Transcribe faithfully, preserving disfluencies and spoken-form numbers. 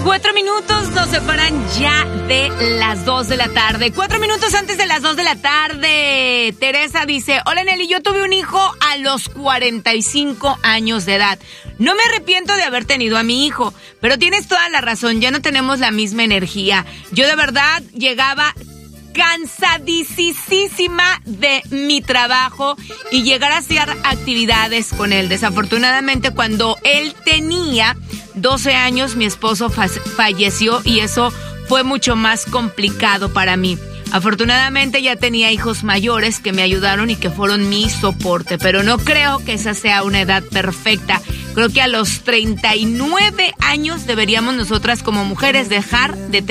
Cuatro minutos nos separan ya de las dos de la tarde. Cuatro minutos antes de las dos de la tarde. Teresa dice, hola Nelly, yo tuve un hijo a los cuarenta y cinco años de edad. No me arrepiento de haber tenido a mi hijo, pero tienes toda la razón, ya no tenemos la misma energía. Yo de verdad llegaba cansadísima de mi trabajo y llegar a hacer actividades con él. Desafortunadamente, cuando él tenía doce años, mi esposo fa- falleció y eso fue mucho más complicado para mí. Afortunadamente ya tenía hijos mayores que me ayudaron y que fueron mi soporte, pero no creo que esa sea una edad perfecta. Creo que a los treinta y nueve años deberíamos nosotras como mujeres dejar de tener